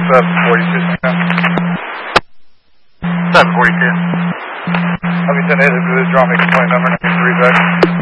742. 742. Let me send it to the draw, make a point number, 93 back.